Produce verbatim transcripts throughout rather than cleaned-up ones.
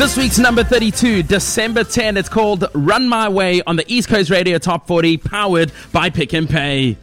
This week's number thirty-two, December tenth, it's called Run My Way on the East Coast Radio Top forty, powered by Pick and Pay.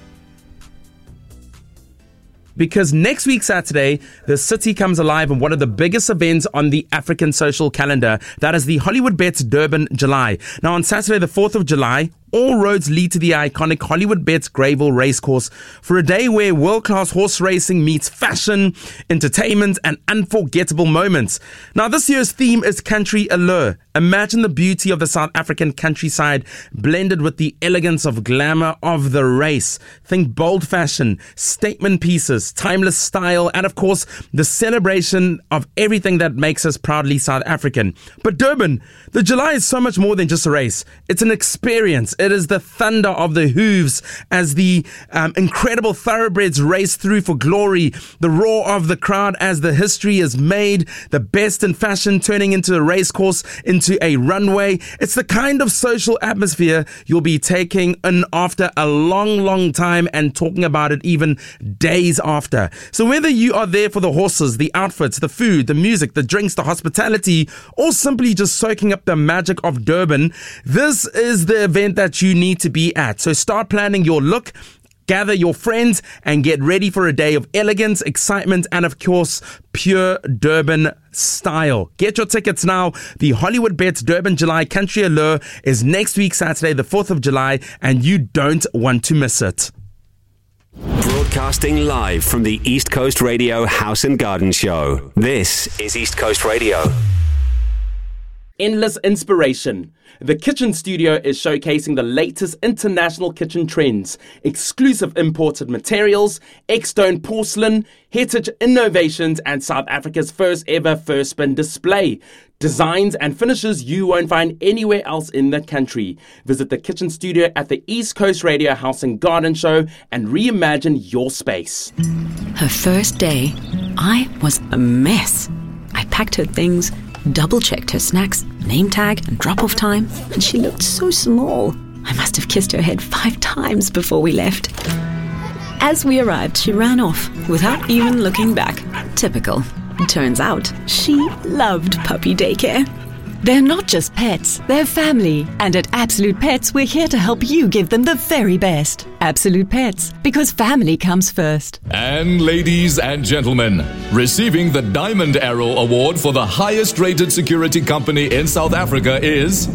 Because next week, Saturday, the city comes alive in one of the biggest events on the African social calendar. That is the Hollywood Bets Durban July. Now, on Saturday, the fourth of July, all roads lead to the iconic Hollywood Bets Greyville Racecourse for a day where world-class horse racing meets fashion, entertainment, and unforgettable moments. Now, this year's theme is Country Allure. Imagine the beauty of the South African countryside blended with the elegance of glamour of the race. Think bold fashion, statement pieces, timeless style, and of course, the celebration of everything that makes us proudly South African. But Durban, the July is so much more than just a race. It's an experience. It is the thunder of the hooves as the um, incredible thoroughbreds race through for glory, the roar of the crowd as the history is made, the best in fashion turning into a racecourse, into a runway. It's the kind of social atmosphere you'll be taking in after a long, long time and talking about it even days after. So whether you are there for the horses, the outfits, the food, the music, the drinks, the hospitality, or simply just soaking up the magic of Durban, this is the event that you need to be at. So start planning your look, gather your friends, and get ready for a day of elegance, excitement, and of course, pure Durban style. Get your tickets now. The Hollywood Bets Durban July Country Allure is next week, Saturday, the fourth of July, and you don't want to miss it. Broadcasting live from the East Coast Radio House and Garden Show. This is East Coast Radio. Endless inspiration. The Kitchen Studio is showcasing the latest international kitchen trends, exclusive imported materials, X-Stone porcelain, heritage innovations, and South Africa's first ever first spin display. Designs and finishes you won't find anywhere else in the country. Visit the Kitchen Studio at the East Coast Radio House and Garden Show and reimagine your space. Her first day, I was a mess. I packed her things, double-checked her snacks, name tag and drop-off time, and she looked so small. I must have kissed her head five times before we left. As we arrived, she ran off without even looking back. Typical. Turns out, she loved puppy daycare. They're not just pets, they're family. And at Absolute Pets, we're here to help you give them the very best. Absolute Pets, because family comes first. And ladies and gentlemen, receiving the Diamond Arrow Award for the highest rated security company in South Africa is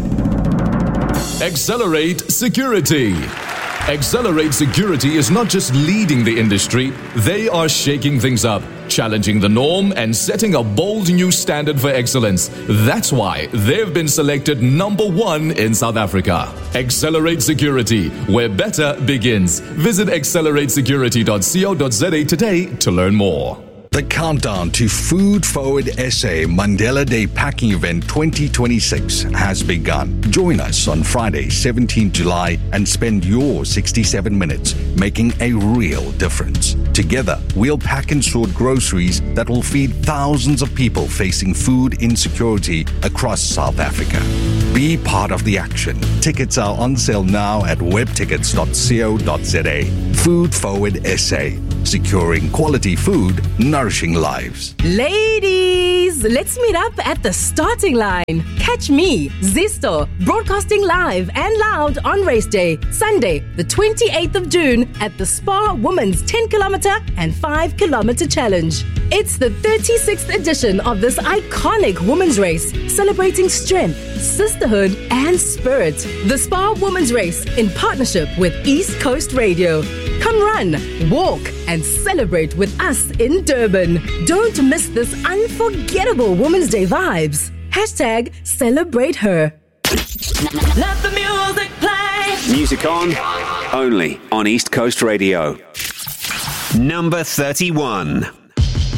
Accelerate Security. Accelerate Security is not just leading the industry, they are shaking things up, challenging the norm and setting a bold new standard for excellence. That's why they've been selected number one in South Africa. Accelerate Security, where better begins. Visit accelerate security dot co dot za today to learn more. The countdown to Food Forward S A Mandela Day Packing Event twenty twenty-six has begun. Join us on Friday, seventeenth of July, and spend your sixty-seven minutes making a real difference. Together, we'll pack and sort groceries that will feed thousands of people facing food insecurity across South Africa. Be part of the action. Tickets are on sale now at web tickets dot co dot za. Food Forward S A. Securing quality food, nourishing lives. Ladies, let's meet up at the starting line. Catch me, Zesto, broadcasting live and loud on race day, Sunday, the twenty-eighth of June at the Spa Women's ten kilometer and five kilometer challenge. It's the thirty-sixth edition of this iconic women's race, celebrating strength, sisterhood, and spirit. The Spa Women's Race in partnership with East Coast Radio. Come run, walk, and celebrate with us in Durban. Don't miss this unforgettable Women's Day vibes. Hashtag celebrate her. Let the music play. Music on, only on East Coast Radio. Number thirty-one.